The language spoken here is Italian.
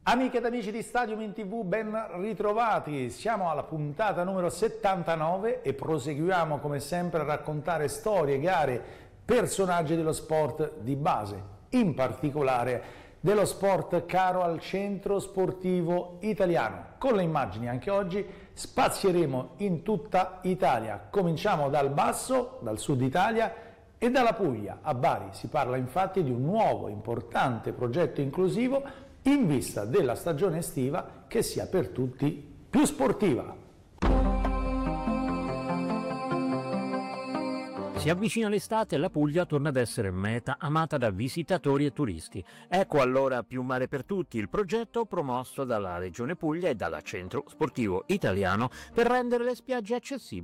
Amiche ed amici di Stadium in TV, ben ritrovati. Siamo alla puntata numero 79 e proseguiamo come sempre a raccontare storie, gare, personaggi dello sport di base, in particolare dello sport caro al centro sportivo italiano. Con le immagini anche oggi spazieremo in tutta Italia. Cominciamo dal basso, dal sud Italia e dalla Puglia. A Bari si parla infatti di un nuovo importante progetto inclusivo in vista della stagione estiva che sia per tutti più sportiva. Si avvicina l'estate e la Puglia torna ad essere meta amata da visitatori e turisti. Ecco allora Più Mare per Tutti, il progetto promosso dalla Regione Puglia e dal Centro Sportivo Italiano per rendere le spiagge accessibili